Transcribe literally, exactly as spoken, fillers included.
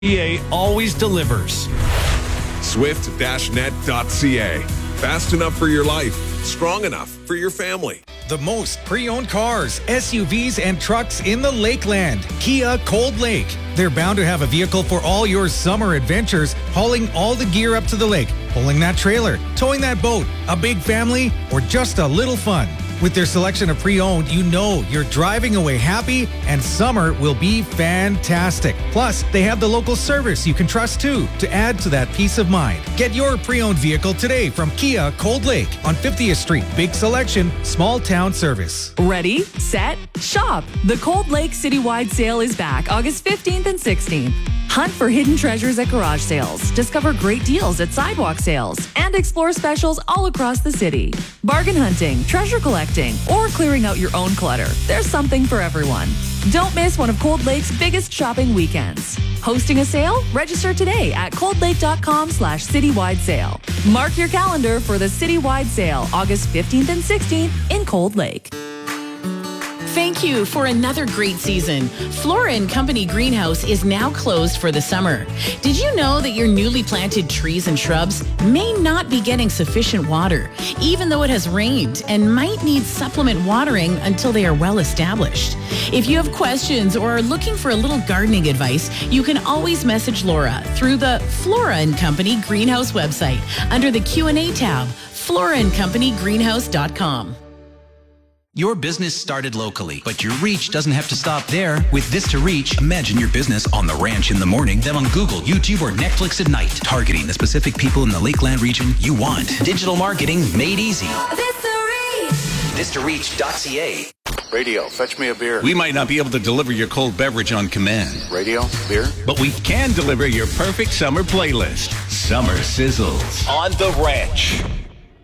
E A always delivers. Swift Net dot C A. Fast enough for your life, strong enough for your family. The most pre-owned cars, S U Vs, and trucks in the Lakeland. Kia Cold Lake. They're bound to have a vehicle for all your summer adventures, hauling all the gear up to the lake, pulling that trailer, towing that boat, a big family, or just a little fun. With their selection of pre-owned, you know you're driving away happy, and summer will be fantastic. Plus, they have the local service you can trust too, to add to that peace of mind. Get your pre-owned vehicle today from Kia Cold Lake on fiftieth Street. Big selection, small town service. Ready, set, shop. The Cold Lake Citywide Sale is back August fifteenth and sixteenth. Hunt for hidden treasures at garage sales, discover great deals at sidewalk sales, and explore specials all across the city. Bargain hunting, treasure collecting, or clearing out your own clutter. There's something for everyone. Don't miss one of Cold Lake's biggest shopping weekends. Hosting a sale? Register today at coldlake.com slash citywide sale. Mark your calendar for the Citywide Sale, August fifteenth and sixteenth in Cold Lake. Thank you for another great season. Flora and Company Greenhouse is now closed for the summer. Did you know that your newly planted trees and shrubs may not be getting sufficient water, even though it has rained, and might need supplement watering until they are well established? If you have questions or are looking for a little gardening advice, you can always message Laura through the Flora and Company Greenhouse website under the Q and A tab, flora and company greenhouse dot com. Your business started locally, but your reach doesn't have to stop there. With This to Reach, imagine your business on the ranch in the morning, then on Google, YouTube, or Netflix at night, targeting the specific people in the Lakeland region you want. Digital marketing made easy. This to Reach. this to reach dot C A. Radio, fetch me a beer. We might not be able to deliver your cold beverage on command. Radio, beer. But we can deliver your perfect summer playlist. Summer Sizzles. On the ranch.